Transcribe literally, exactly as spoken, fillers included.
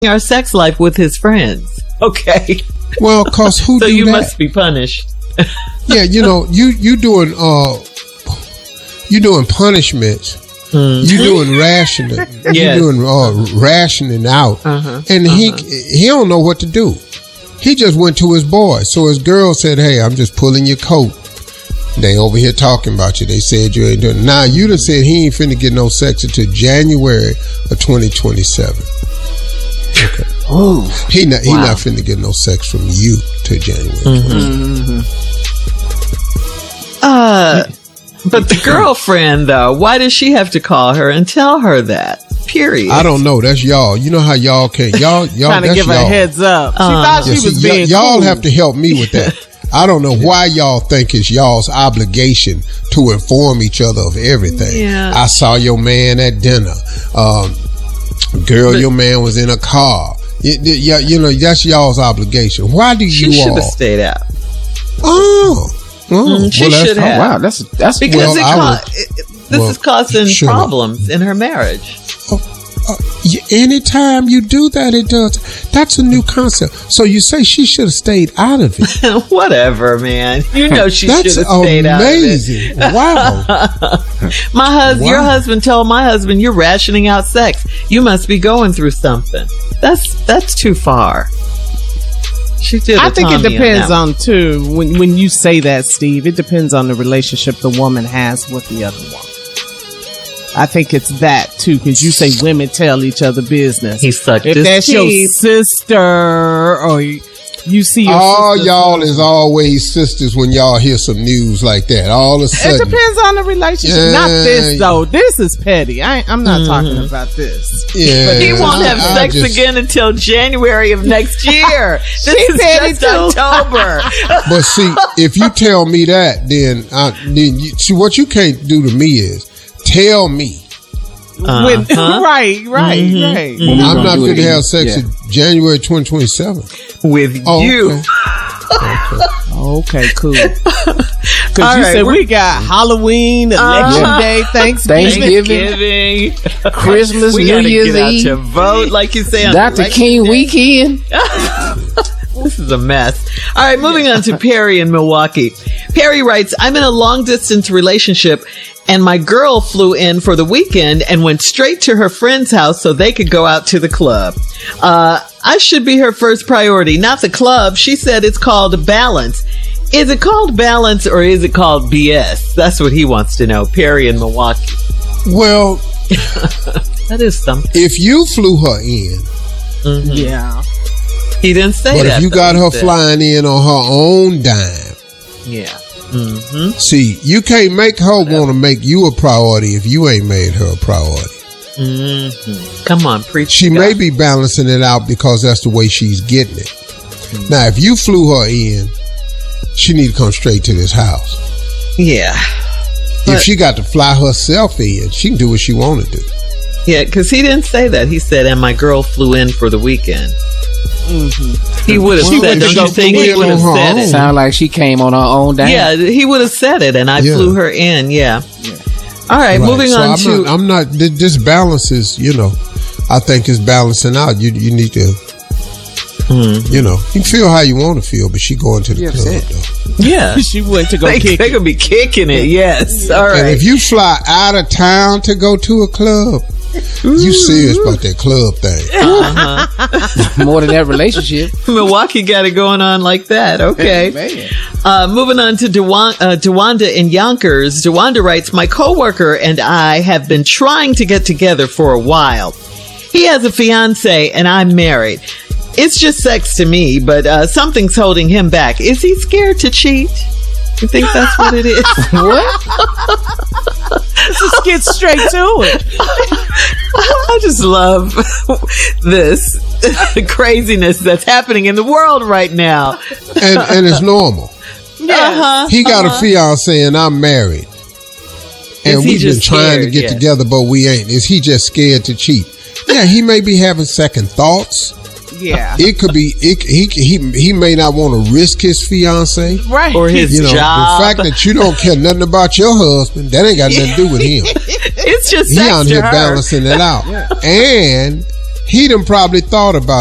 our sex life with his friends. Okay. Well, cause who so do you that? must be punished. Yeah, you know, you you doing uh, you doing punishments. Mm-hmm. You doing rationing. Yes. You doing uh, rationing out, uh-huh. and uh-huh. he he don't know what to do. He just went to his boy. So his girl said, "Hey, I'm just pulling your coat. They over here talking about you. They said you ain't doing." Now you done said he ain't finna get no sex until January of twenty twenty-seven. Okay. Oh, he not he wow. not finna get no sex from you till January. Mm-hmm. Uh, but the girlfriend though, why does she have to call her and tell her that? Period. I don't know. That's y'all. You know how y'all can y'all y'all trying to that's give her y'all. a heads up. She Uh, thought Yeah, she see, was y- being y'all cool. have to help me with that. I don't know why y'all think it's y'all's obligation to inform each other of everything. Yeah. I saw your man at dinner. Um, girl, But- your man was in a car. You, you, you know, that's y'all's obligation. Why do She you should all? have stayed out. Oh, oh Mm, she well, that's- should Oh have. wow, that's that's Because Well, it I co- would- it, it- this well, is causing sure. problems in her marriage. Uh, y- anytime you do that, it does. That's a new concept. So you say she should have stayed out of it. Whatever, man. You know she should That's have stayed amazing. out Wow. of it. My husband, your Wow. husband told my husband, "You're rationing out sex. You must be going through something." That's that's too far. She did. I a think it Tommy depends that. on, too, when when you say that, Steve, it depends on the relationship the woman has with the other woman. I think it's that, too, because you say women tell each other business. He sucked If his that's teeth. your sister or you, you see your All sister- y'all is always sisters when y'all hear some news like that. All of a It sudden. depends on the relationship. Yeah. Not this, though. This is petty. I, I'm not talking about this. Yeah. But He won't I- have I sex just- again until January of next year. This She is said it just too. October. But see, if you tell me that, then, I, then you, see what you can't do to me is tell me Uh-huh. When, right, right, Mhm. right. When we I'm gonna not do it going to again. have sex Yeah. in January twenty twenty-seven. With Oh, you. okay. Okay. Okay, cool. Because you All right, said we're- we got Halloween, Election Uh-huh. Day, Thanksgiving. Thanksgiving. Thanksgiving. Christmas, we New gotta Year's get out Eve. to vote, like you say. On Doctor election King day. weekend. This is a mess. All right, moving on to Perry in Milwaukee. Perry writes, "I'm in a long distance relationship and my girl flew in for the weekend and went straight to her friend's house so they could go out to the club. Uh, I should be her first priority, not the club. She said it's called balance. Is it called balance or is it called B S? That's what he wants to know. Perry in Milwaukee. Well, That is something. if you flew her in, Mhm. Yeah. He didn't say but that. if you though. got He her said- flying in on her own dime, Yeah. Mm-hmm. see, you can't make her want to make you a priority if you ain't made her a priority. Mm-hmm. Come on, preach. She to may God. be balancing it out because that's the way she's getting it. Now, if you flew her in, she need to come straight to this house. Yeah. If But- she got to fly herself in, she can do what she want to do. Yeah, because he didn't say that. He said, and my girl flew in for the weekend. Mm-hmm. He would have She said, went to don't go you think flew he in would have on her said own. it? Sound like she came on her own dime. Yeah, he would have said it, and I Yeah. flew her in. Yeah. All right, Right. moving so on I'm to. Not, I'm not. th- This balance is, you know, I think is balancing out. You you need to, Hmm. you know, you can feel how you want to feel, but she going to the You're club upset. though. Yeah. She went to go They, kick they it. could be kicking it. Yes. All And right. if you fly out of town to go to a club, you serious about that club thing? Uh-huh. More than that relationship. Milwaukee got it going on like that. Okay. Man. Uh, moving on to Dewan- uh, Dewanda in Yonkers. Dewanda writes, my coworker and I have been trying to get together for a while. He has a fiance and I'm married. It's just sex to me, but uh, something's holding him back. Is he scared to cheat? You think that's what it is? What? Just get straight to it. I just love this craziness that's happening in the world right now. And and it's normal. Uh-huh. He got a fiance and I'm married, and he we've been just trying to scared? get Yeah. together, but we ain't. Is he just scared to cheat? Yeah, he may be having second thoughts. Yeah. It could be. It, he he he may not want to risk his fiance. Right. Or his You know, job. the fact that you don't care nothing about your husband, that ain't got nothing to do with him. It's just He sex out to here her. balancing it out, and he done probably thought about